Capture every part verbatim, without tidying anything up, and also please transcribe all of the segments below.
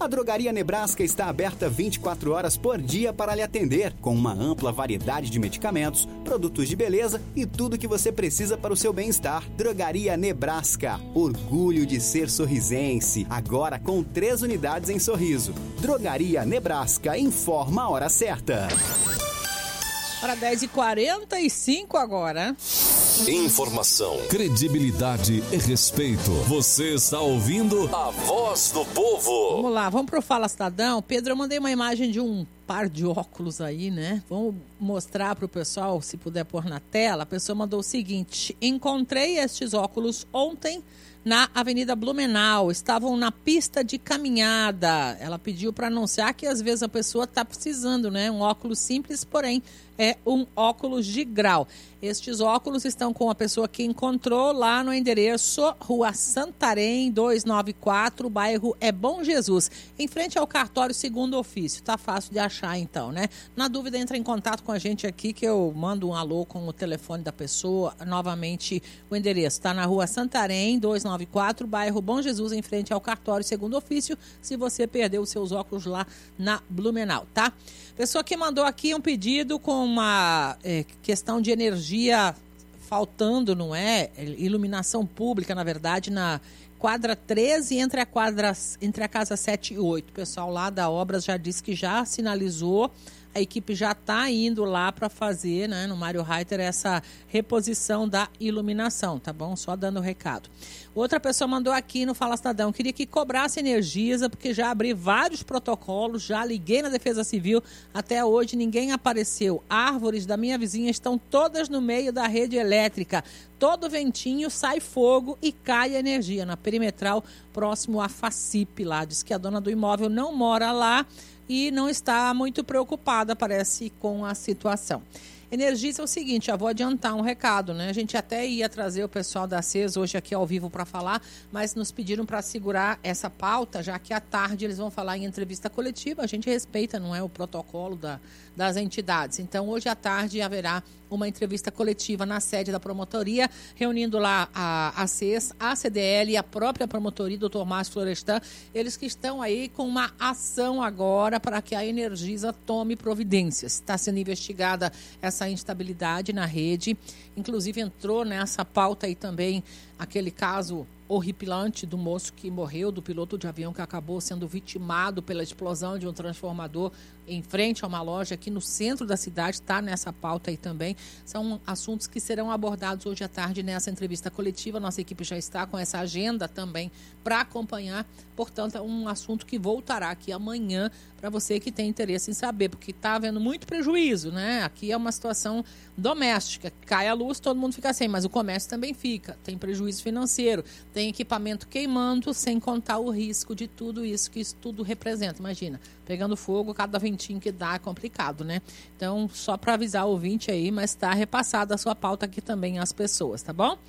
A Drogaria Nebraska está aberta vinte e quatro horas por dia para lhe atender, com uma ampla variedade de medicamentos, produtos de beleza e tudo que você precisa para o seu bem-estar. Drogaria Nebraska, orgulho de ser sorrisense, agora com três unidades em Sorriso. Drogaria Nebraska, informa a hora certa. Para dez e quarenta e cinco agora. Informação, credibilidade e respeito. Você está ouvindo a Voz do Povo. Vamos lá, vamos pro Fala Cidadão. Pedro, eu mandei uma imagem de um par de óculos aí, né? Vamos mostrar pro pessoal, se puder pôr na tela. A pessoa mandou o seguinte: encontrei estes óculos ontem na Avenida Blumenau, estavam na pista de caminhada. Ela pediu para anunciar que às vezes a pessoa está precisando, né? Um óculos simples, porém é um óculos de grau. Estes óculos estão com a pessoa que encontrou lá no endereço Rua Santarém, duzentos e noventa e quatro, bairro É Bom Jesus, em frente ao cartório Segundo Ofício. Tá fácil de achar então, né? Na dúvida, entra em contato com a gente aqui que eu mando um alô com o telefone da pessoa. Novamente, o endereço está na Rua Santarém, duzentos e noventa e quatro, bairro Bom Jesus, em frente ao cartório Segundo Ofício, se você perdeu os seus óculos lá na Blumenau, tá? Pessoa que mandou aqui um pedido com uma é, questão de energia faltando, não é? Iluminação pública, na verdade, na quadra treze, entre a, quadra, entre a casa sete e oito. O pessoal lá da Obras já disse que já sinalizou. A equipe já está indo lá para fazer, né, no Mário Reiter, essa reposição da iluminação, tá bom? Só dando o recado. Outra pessoa mandou aqui no Fala Cidadão, queria que cobrasse Energisa, porque já abri vários protocolos, já liguei na Defesa Civil, até hoje ninguém apareceu. Árvores da minha vizinha estão todas no meio da rede elétrica. Todo ventinho sai fogo e cai energia na perimetral, próximo à Facip lá. Diz que a dona do imóvel não mora lá e não está muito preocupada, parece, com a situação. Energisa é o seguinte, já vou adiantar um recado, né? A gente até ia trazer o pessoal da C E S hoje aqui ao vivo para falar, mas nos pediram para segurar essa pauta, já que à tarde eles vão falar em entrevista coletiva. A gente respeita, não é, o protocolo da, das entidades. Então, hoje à tarde haverá uma entrevista coletiva na sede da promotoria, reunindo lá a, a C E S, a C D L e a própria promotoria, doutor Márcio Florestan, eles que estão aí com uma ação agora para que a Energisa tome providências. Está sendo investigada essa instabilidade na rede, inclusive entrou nessa pauta aí também aquele caso horripilante do moço que morreu, do piloto de avião que acabou sendo vitimado pela explosão de um transformador em frente a uma loja aqui no centro da cidade, está nessa pauta aí também. São assuntos que serão abordados hoje à tarde nessa entrevista coletiva. Nossa equipe já está com essa agenda também para acompanhar. Portanto, é um assunto que voltará aqui amanhã para você que tem interesse em saber, porque está havendo muito prejuízo, né? Aqui é uma situação doméstica. Cai a luz, todo mundo fica sem, mas o comércio também fica. Tem prejuízo financeiro, tem equipamento queimando, sem contar o risco de tudo isso que isso tudo representa. Imagina, pegando fogo, cada ventinho que dá é complicado, né? Então, só para avisar o ouvinte aí, mas está repassada a sua pauta aqui também às pessoas, tá bom?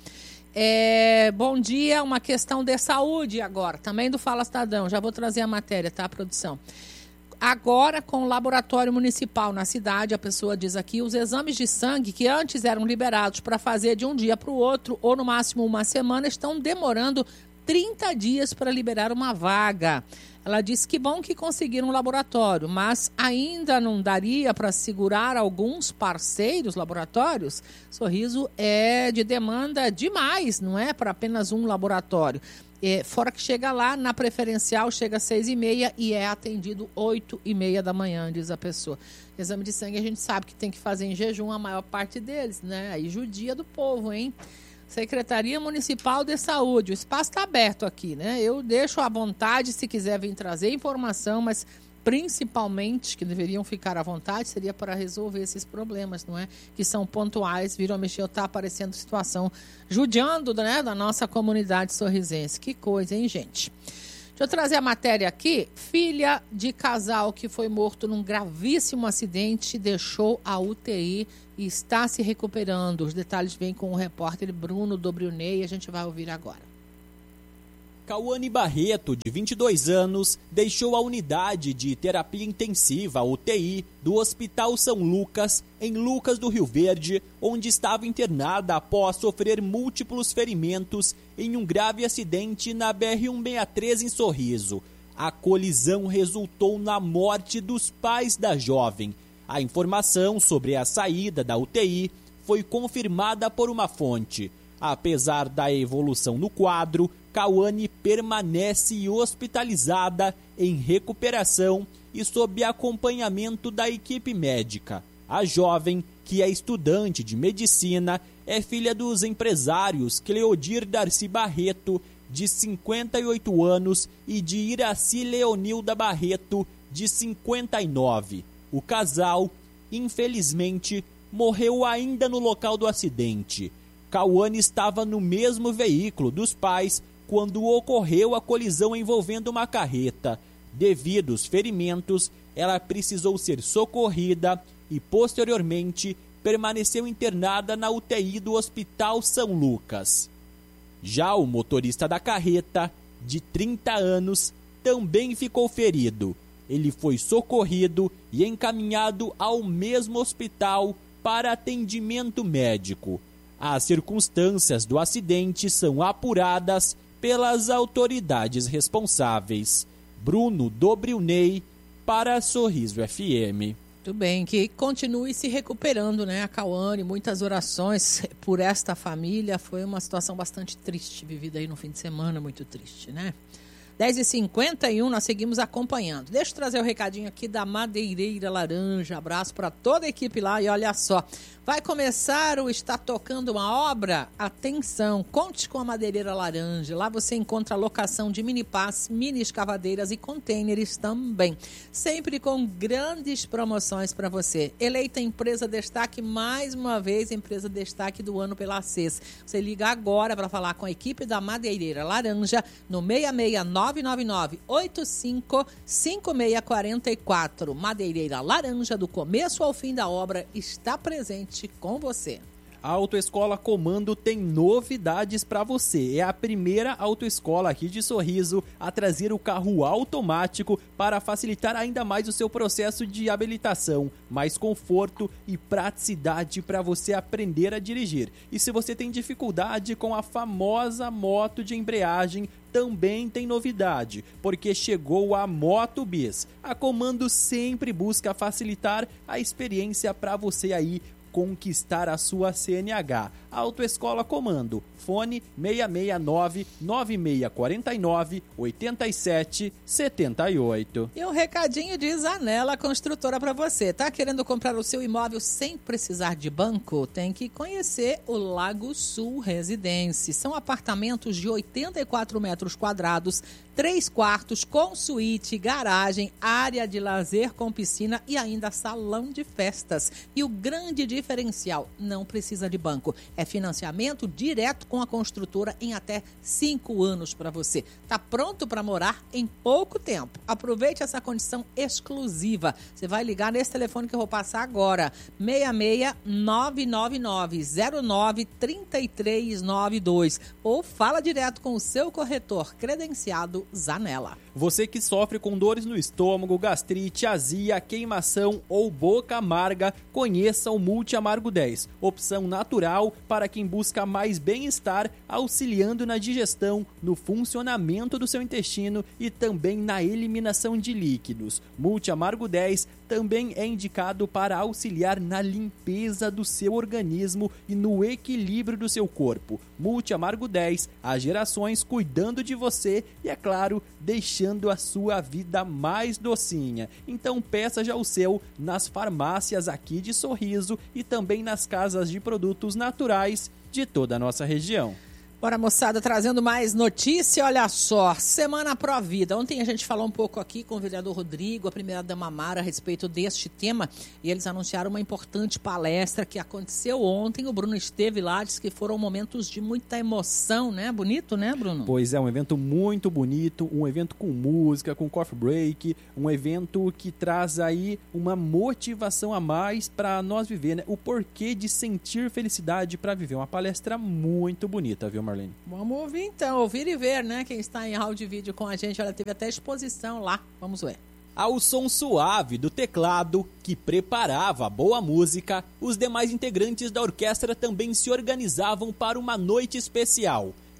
É, bom dia, uma questão de saúde agora, também do Fala Cidadão. Já vou trazer a matéria, tá, produção? Agora, com o laboratório municipal na cidade, a pessoa diz aqui, os exames de sangue que antes eram liberados para fazer de um dia para o outro, ou no máximo uma semana, estão demorando trinta dias para liberar uma vaga. Ela disse que bom que conseguiram um laboratório, mas ainda não daria para segurar alguns parceiros laboratórios? Sorriso é de demanda demais, não é para apenas um laboratório. É, fora que chega lá, na preferencial, chega às seis e meia e é atendido oito e meia da manhã, diz a pessoa. Exame de sangue a gente sabe que tem que fazer em jejum a maior parte deles, né? Aí judia do povo, hein? Secretaria Municipal de Saúde, o espaço está aberto aqui, né? Eu deixo à vontade se quiser vir trazer informação, mas principalmente, que deveriam ficar à vontade, seria para resolver esses problemas, não é? Que são pontuais, viram a mexer, está aparecendo situação judiando, né, da nossa comunidade sorrisense. Que coisa, hein, gente? Deixa eu trazer a matéria aqui. Filha de casal que foi morto num gravíssimo acidente deixou a U T I e está se recuperando. Os detalhes vêm com o repórter Bruno Dobrionei e a gente vai ouvir agora. Cauane Barreto, de vinte e dois anos, deixou a unidade de terapia intensiva, U T I, do Hospital São Lucas, em Lucas do Rio Verde, onde estava internada após sofrer múltiplos ferimentos em um grave acidente na B R cento e sessenta e três em Sorriso. A colisão resultou na morte dos pais da jovem. A informação sobre a saída da U T I foi confirmada por uma fonte. Apesar da evolução no quadro, Cauane permanece hospitalizada em recuperação e sob acompanhamento da equipe médica. A jovem, que é estudante de medicina, é filha dos empresários Cleodir Darcy Barreto, de cinquenta e oito anos, e de Iraci Leonilda Barreto, de cinquenta e nove. O casal, infelizmente, morreu ainda no local do acidente. Cauane estava no mesmo veículo dos pais quando ocorreu a colisão envolvendo uma carreta. Devido aos ferimentos, ela precisou ser socorrida e, posteriormente, permaneceu internada na U T I do Hospital São Lucas. Já o motorista da carreta, de trinta anos, também ficou ferido. Ele foi socorrido e encaminhado ao mesmo hospital para atendimento médico. As circunstâncias do acidente são apuradas pelas autoridades responsáveis. Bruno Dobrilney, para Sorriso F M. Muito bem, que continue se recuperando, né, a Cauane. Muitas orações por esta família. Foi uma situação bastante triste, vivida aí no fim de semana, muito triste, né? dez e cinquenta e um, nós seguimos acompanhando. Deixa eu trazer o recadinho aqui da Madeireira Laranja. Abraço para toda a equipe lá e olha só. Vai começar ou está tocando uma obra? Atenção, conte com a Madeireira Laranja. Lá você encontra a locação de minipás, mini escavadeiras e containers também. Sempre com grandes promoções para você. Eleita empresa destaque, mais uma vez, empresa destaque do ano pela A C E S. Você liga agora para falar com a equipe da Madeireira Laranja no seis seis nove nove nove oito cinco cinco seis quatro quatro. Madeireira Laranja, do começo ao fim da obra, está presente com você. A Autoescola Comando tem novidades para você. É a primeira autoescola aqui de Sorriso a trazer o carro automático para facilitar ainda mais o seu processo de habilitação. Mais conforto e praticidade para você aprender a dirigir. E se você tem dificuldade com a famosa moto de embreagem, também tem novidade, porque chegou a Moto Bis. A Comando sempre busca facilitar a experiência para você aí conquistar a sua C N H. Autoescola Comando, fone seis seis nove nove seis quatro nove oito sete sete oito. E um recadinho de Zanela Construtora para você. Tá querendo comprar o seu imóvel sem precisar de banco? Tem que conhecer o Lago Sul Residência. São apartamentos de oitenta e quatro metros quadrados, três quartos com suíte, garagem, área de lazer com piscina e ainda salão de festas. E o grande diferencial, não precisa de banco. É financiamento direto com a construtora em até cinco anos para você. Tá pronto para morar em pouco tempo. Aproveite essa condição exclusiva. Você vai ligar nesse telefone que eu vou passar agora. seis seis nove nove nove zero nove três três nove dois. Ou fala direto com o seu corretor credenciado Zanela. Você que sofre com dores no estômago, gastrite, azia, queimação ou boca amarga, conheça o Multi Amargo dez. Opção natural para quem busca mais bem-estar, auxiliando na digestão, no funcionamento do seu intestino e também na eliminação de líquidos. Multi Amargo dez também é indicado para auxiliar na limpeza do seu organismo e no equilíbrio do seu corpo. Multi Amargo dez, há gerações cuidando de você e, é claro, deixando a sua vida mais docinha. Então peça já o seu nas farmácias aqui de Sorriso e também nas casas de produtos naturais de toda a nossa região. Bora, moçada, trazendo mais notícia, olha só, Semana Pró-Vida. Ontem a gente falou um pouco aqui com o vereador Rodrigo, a primeira-dama Mara, a respeito deste tema, e eles anunciaram uma importante palestra que aconteceu ontem. O Bruno esteve lá, disse que foram momentos de muita emoção, né? Bonito, né, Bruno? Pois é, um evento muito bonito, um evento com música, com coffee break, um evento que traz aí uma motivação a mais para nós viver, né? O porquê de sentir felicidade para viver. Uma palestra muito bonita, viu, Marlene? Vamos ouvir então, ouvir e ver, né? Quem está em áudio e vídeo com a gente, ela teve até exposição lá. Vamos ver. Ao som suave do teclado, que preparava boa música, os demais integrantes da orquestra também se organizavam para uma noite especial.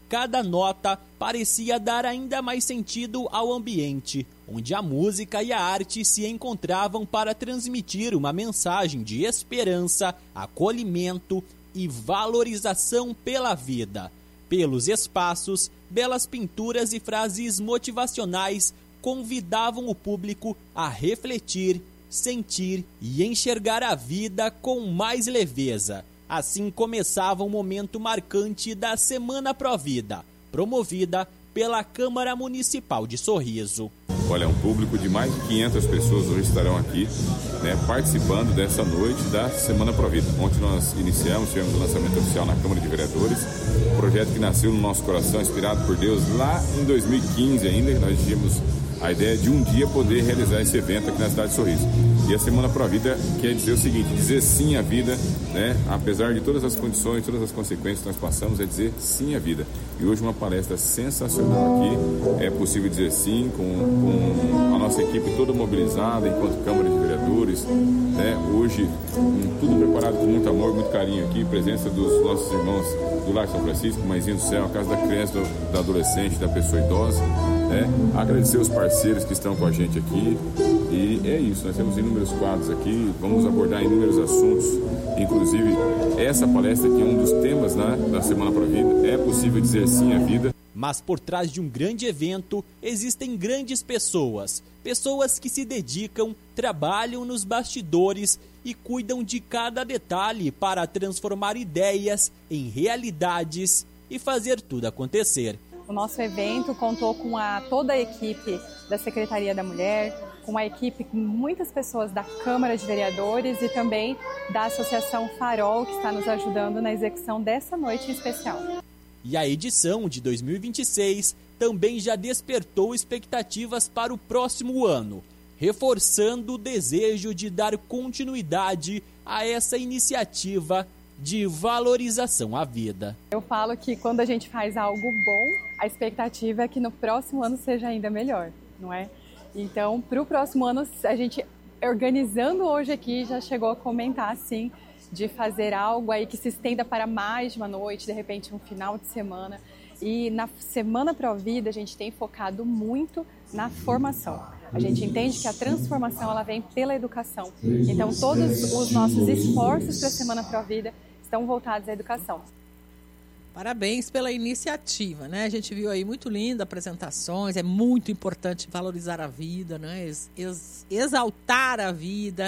Cada nota parecia dar ainda mais sentido ao ambiente, onde a música e a arte se encontravam para transmitir uma mensagem de esperança, acolhimento e valorização pela vida. Pelos espaços, belas pinturas e frases motivacionais convidavam o público a refletir, sentir e enxergar a vida com mais leveza. Assim começava um momento marcante da Semana Provida, promovida pela Câmara Municipal de Sorriso. Olha, um público de mais de quinhentas pessoas hoje estarão aqui, né, participando dessa noite da Semana Provida. Ontem nós iniciamos, tivemos o lançamento oficial na Câmara de Vereadores, um projeto que nasceu no nosso coração, inspirado por Deus lá em dois mil e quinze ainda, que nós tínhamos a ideia de um dia poder realizar esse evento aqui na cidade de Sorriso. E a Semana Provida quer dizer o seguinte, dizer sim à vida, né? Apesar de todas as condições, todas as consequências que nós passamos, é dizer sim à vida. E hoje uma palestra sensacional aqui, é possível dizer sim, com, com a nossa equipe toda mobilizada, enquanto Câmara de Vereadores, né? Hoje, um, tudo preparado com muito amor, muito carinho aqui, presença dos nossos irmãos do Lar São Francisco, Mãezinha do Céu, a Casa da Criança, do, da Adolescente, da Pessoa Idosa, né? Agradecer os parceiros que estão com a gente aqui. E é isso, nós temos inúmeros quadros aqui, vamos abordar inúmeros assuntos, inclusive essa palestra aqui é um dos temas, né, da Semana Provida, é possível dizer sim à vida. Mas por trás de um grande evento existem grandes pessoas, pessoas que se dedicam, trabalham nos bastidores e cuidam de cada detalhe para transformar ideias em realidades e fazer tudo acontecer. O nosso evento contou com a, toda a equipe da Secretaria da Mulher, com a equipe, com muitas pessoas da Câmara de Vereadores e também da Associação Farol, que está nos ajudando na execução dessa noite especial. E a edição de dois mil e vinte e seis também já despertou expectativas para o próximo ano, reforçando o desejo de dar continuidade a essa iniciativa de valorização à vida. Eu falo que quando a gente faz algo bom, a expectativa é que no próximo ano seja ainda melhor, não é? Então, para o próximo ano, a gente, organizando hoje aqui, já chegou a comentar, assim, de fazer algo aí que se estenda para mais de uma noite, de repente um final de semana. E na Semana Provida, a gente tem focado muito na formação. A gente entende que a transformação ela vem pela educação. Então, todos os nossos esforços para a Semana Provida estão voltados à educação. Parabéns pela iniciativa, né? A gente viu aí muito linda apresentações, é muito importante valorizar a vida, né? Ex- ex- exaltar a vida,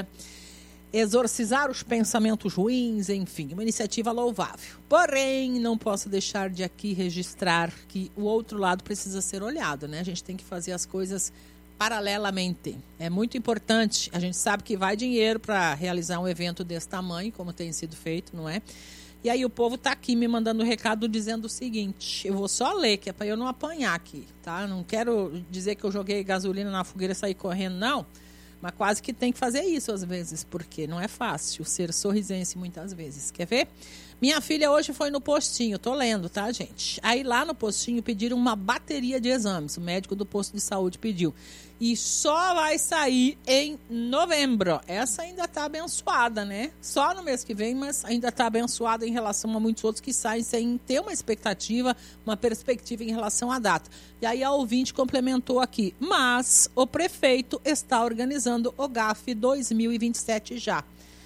exorcizar os pensamentos ruins, enfim, uma iniciativa louvável. Porém, não posso deixar de aqui registrar que o outro lado precisa ser olhado, né? A gente tem que fazer as coisas paralelamente. É muito importante, a gente sabe que vai dinheiro para realizar um evento desse tamanho, como tem sido feito, não é? E aí o povo está aqui me mandando um recado dizendo o seguinte, eu vou só ler, que é para eu não apanhar aqui, tá? Não quero dizer que eu joguei gasolina na fogueira e saí correndo, não. Mas quase que tem que fazer isso às vezes, porque não é fácil ser sorrisense muitas vezes. Quer ver? Minha filha hoje foi no postinho, tô lendo, tá, gente? Aí lá no postinho pediram uma bateria de exames, o médico do posto de saúde pediu. E só vai sair em novembro. Essa ainda tá abençoada, né? Só no mês que vem, mas ainda tá abençoada em relação a muitos outros que saem sem ter uma expectativa, uma perspectiva em relação à data. E aí a ouvinte complementou aqui, mas o prefeito está organizando o G A F dois mil e vinte e sete já.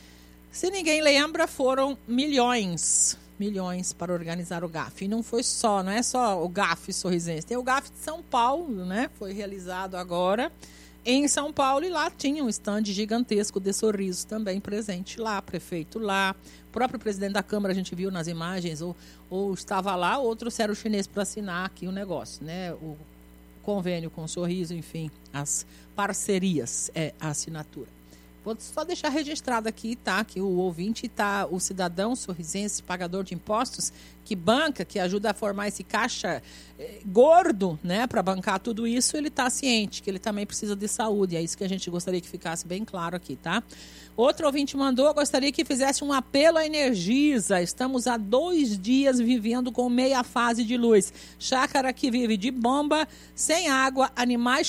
Se ninguém lembra, foram milhões, milhões para organizar o G A F. E não foi só, não é só o G A F sorrisense. Tem o G A F de São Paulo, né? Foi realizado agora em São Paulo e lá tinha um stand gigantesco de sorriso também presente lá, prefeito lá. O próprio presidente da Câmara, a gente viu nas imagens, ou, ou estava lá, ou trouxeram o chinês para assinar aqui o negócio, né? O convênio com o Sorriso, enfim, as parcerias, é a assinatura. Vou só deixar registrado aqui, tá? Que o ouvinte tá, o cidadão sorrisense, pagador de impostos, que banca, que ajuda a formar esse caixa eh, gordo, né? Para bancar tudo isso, ele tá ciente que ele também precisa de saúde. É isso que a gente gostaria que ficasse bem claro aqui, tá? Outro ouvinte mandou, gostaria que fizesse um apelo à Energisa. Estamos há dois dias vivendo com meia fase de luz. Chácara que vive de bomba, sem água, animais